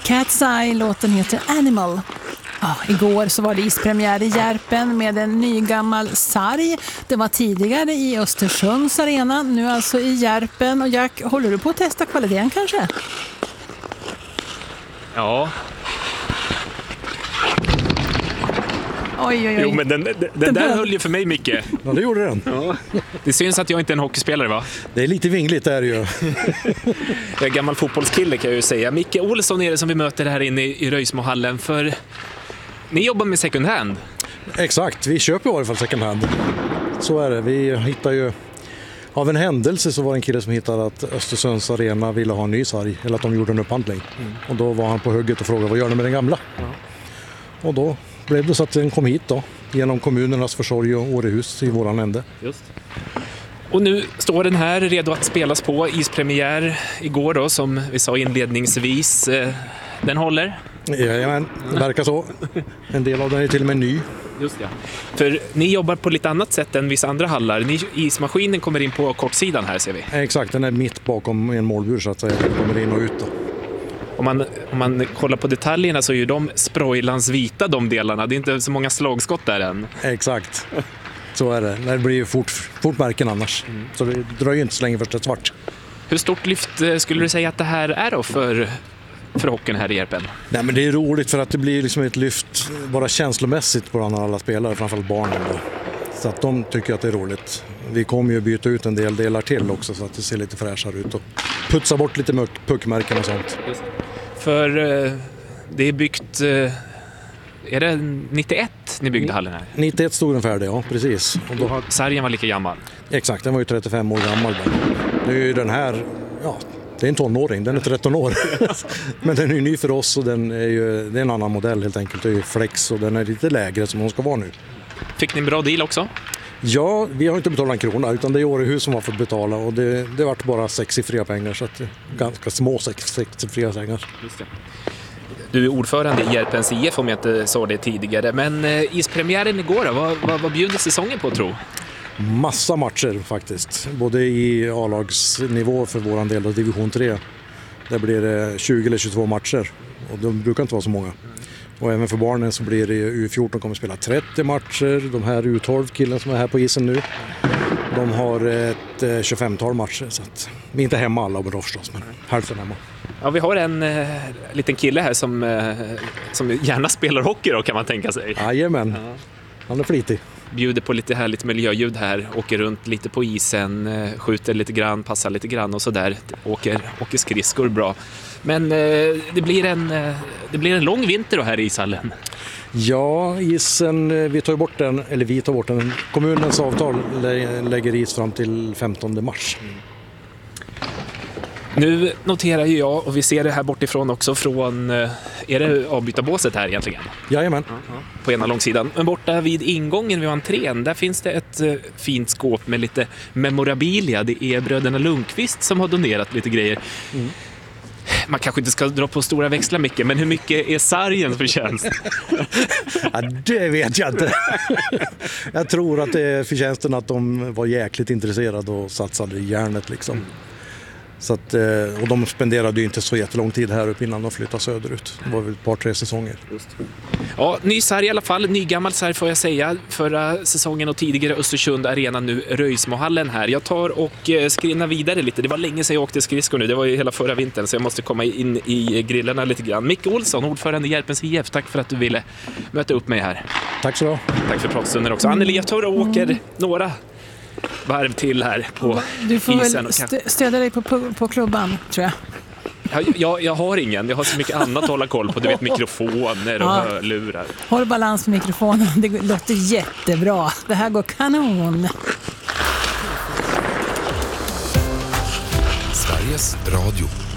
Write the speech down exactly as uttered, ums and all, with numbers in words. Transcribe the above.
Cat's Eye, låten heter Animal. Ja, igår så var det ispremiär i Järpen med en nygammal sarg. Det var tidigare i Östersunds arena, nu alltså i Järpen. Och Jack, håller du på att testa kvaliteten kanske? Ja. Oj, oj, oj. Jo, men den, den, den där höll ju för mig, Micke. Ja, det gjorde den. Ja. Det syns att jag inte är en hockeyspelare, va? Det är lite vingligt där ju. Jag är gammal fotbollskille, kan jag ju säga. Micke Olsson är det som vi möter här inne i, i Röjsmohallen. För ni jobbar med second hand. Exakt, vi köper i alla fall second hand. Så är det. Vi hittar ju... Av en händelse så var det en kille som hittade att Östersunds arena ville ha en ny sarg. Eller att de gjorde en upphandling. Mm. Och då var han på hugget och frågade, vad gör ni med den gamla? Ja. Och då blev det så att den kom hit då. Genom kommunernas försorg och Årehus i våran ände. Just. Och nu står den här redo att spelas på. Ispremiär igår då, som vi sa inledningsvis. Den håller? Jajamän, det verkar så. En del av den är till och med ny. Just det. För ni jobbar på lite annat sätt än vissa andra hallar. Ni, ismaskinen kommer in på kortsidan här, ser vi. Exakt, den är mitt bakom en målbur så att säga. Den kommer in och ut då. Om man, om man kollar på detaljerna så är ju de sprojlans vita, de delarna. Det är inte så många slagskott där än. Exakt, så är det. Det blir ju fort, fort märken annars. Mm. Så det dröjer inte så länge först ett svart. Hur stort lyft skulle du säga att det här är då för... för hockeyn här i Järpen? Nej, men det är roligt för att det blir liksom ett lyft bara känslomässigt på alla spelare, framförallt barnen då. Så att de tycker att det är roligt. Vi kommer ju byta ut en del delar till också så att det ser lite fräschare ut och putsa bort lite puckmärken och sånt. Just. För eh, det är byggt, eh, är det nittioett ni byggde hallen här? nittioett stod den färdig, ja precis. Och då har sargen var lika gammal? Exakt, den var ju trettiofem år gammal. Nu är ju den här, ja, det är en tonåring, den är tretton år. Men den är ju ny för oss och den är ju, det är en annan modell helt enkelt. Det är ju flex och den är lite lägre som hon ska vara nu. Fick ni en bra deal också? Ja, vi har inte betalat en krona utan det är Årehus som har fått betala och det, det vart bara sexsiffriga pengar så att ganska små sexsiffriga pengar. Just det. Du är ordförande i Järpens I F om jag inte sa det tidigare, men eh, ispremiären igår då, vad, vad, vad bjuder säsongen på, tro? Massa matcher faktiskt, både i A-lagsnivå för våran del och division tre. Där blir det tjugo eller tjugotvå matcher och de brukar inte vara så många. Och även för barnen så blir det U fjorton kommer att spela trettio matcher. De här U tolv killen som är här på isen nu, de har ett tjugofemtal matcher. Så att vi är inte hemma alla och förstås, men hälften hemma. Ja, vi har en eh, liten kille här som, eh, som gärna spelar hockey då, kan man tänka sig. Jajamän, ja. Han är flitig. Bjuder på lite härligt miljöljud här, åker runt lite på isen, eh, skjuter lite grann, passar lite grann och sådär. Åker, åker skridskor bra. Men eh, det, blir en, eh, det blir en lång vinter då här i ishallen. Ja, isen, vi tar bort den, eller vi tar bort den. Kommunens avtal lä- lägger is fram till femtonde mars. Mm. Nu noterar ju jag, och vi ser det här bortifrån också, från, är det avbytarbåset här egentligen? Jajamän. Uh-huh. På ena långsidan. Men borta vid ingången vid entrén, där finns det ett uh, fint skåp med lite memorabilia. Det är bröderna Lundqvist som har donerat lite grejer. Mm. Man kanske inte ska dra på stora växlar mycket, men hur mycket är sargens förtjänst? Ja, det vet jag inte. Jag tror att det är förtjänsten att de var jäkligt intresserade och satsade i järnet liksom. Mm. Så att, och de spenderade ju inte så jättelång tid här uppe innan de flyttade söderut. Det var väl ett par, tre säsonger. Just. Ja, ny sarg i alla fall. Ny gammal sarg får jag säga. Förra säsongen och tidigare Östersund Arena, nu Röjsmohallen här. Jag tar och skrinnar vidare lite. Det var länge sedan jag åkte skridskor nu. Det var ju hela förra vintern så jag måste komma in i grillarna lite grann. Micke Olsson, ordförande i Järpens I F. Tack för att du ville möta upp mig här. Tack så du. Tack för pratstunden också. Anneli, jag tar och åker några varv till här på du får isen. väl st- stödja dig på, på, på klubban, tror jag. Jag, jag. jag har ingen. Jag har så mycket annat att hålla koll på. Du vet, mikrofoner och ja. Hörlurar. Håll balans med mikrofonen. Det låter jättebra. Det här går kanon. Sveriges Radio.